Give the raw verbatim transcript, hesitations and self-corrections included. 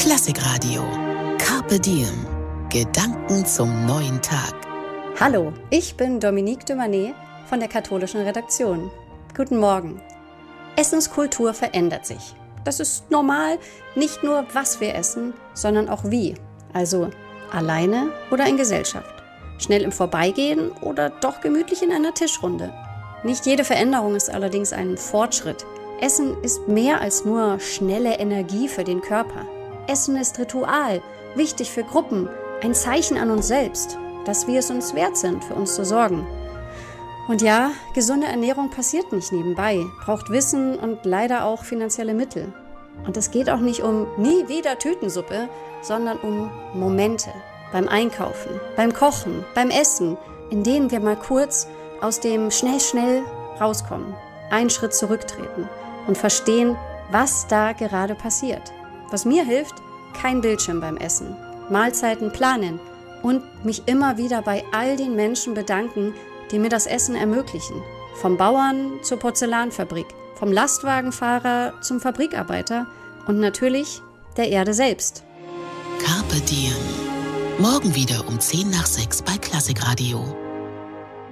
Klassikradio. Carpe Diem. Gedanken zum neuen Tag. Hallo, ich bin Dominique de Manet von der katholischen Redaktion. Guten Morgen. Essenskultur verändert sich. Das ist normal, nicht nur was wir essen, sondern auch wie. Also alleine oder in Gesellschaft. Schnell im Vorbeigehen oder doch gemütlich in einer Tischrunde. Nicht jede Veränderung ist allerdings ein Fortschritt. Essen ist mehr als nur schnelle Energie für den Körper. Essen ist Ritual, wichtig für Gruppen, ein Zeichen an uns selbst, dass wir es uns wert sind, für uns zu sorgen. Und ja, gesunde Ernährung passiert nicht nebenbei, braucht Wissen und leider auch finanzielle Mittel. Und es geht auch nicht um nie wieder Tütensuppe, sondern um Momente beim Einkaufen, beim Kochen, beim Essen, in denen wir mal kurz aus dem schnell, schnell rauskommen, einen Schritt zurücktreten und verstehen, was da gerade passiert. Was mir hilft, kein Bildschirm beim Essen, Mahlzeiten planen und mich immer wieder bei all den Menschen bedanken, die mir das Essen ermöglichen. Vom Bauern zur Porzellanfabrik, vom Lastwagenfahrer zum Fabrikarbeiter und natürlich der Erde selbst. Carpe Diem. Morgen wieder um zehn nach sechs bei Klassikradio.